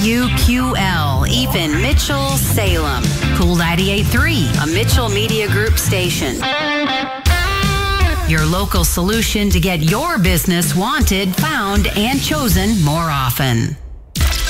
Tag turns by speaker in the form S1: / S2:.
S1: WQL, Ethan Mitchell, Salem. Cool 98.3, a Mitchell Media Group station. Your local solution to get your business wanted, found, and chosen more often.